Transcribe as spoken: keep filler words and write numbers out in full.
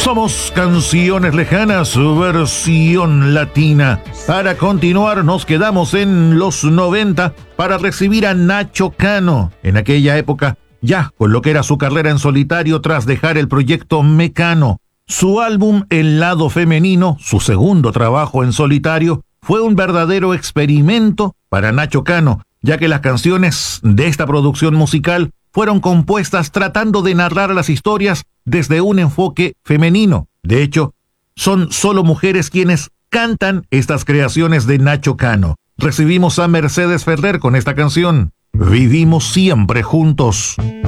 Somos Canciones Lejanas, versión latina. Para continuar, nos quedamos en los noventa para recibir a Nacho Cano. En aquella época, ya con lo que era su carrera en solitario tras dejar el proyecto Mecano. Su álbum El Lado Femenino, su segundo trabajo en solitario, fue un verdadero experimento para Nacho Cano, ya que las canciones de esta producción musical fueron compuestas tratando de narrar las historias desde un enfoque femenino. De hecho, son solo mujeres quienes cantan estas creaciones de Nacho Cano. Recibimos a Mercedes Ferrer con esta canción, Vivimos Siempre Juntos.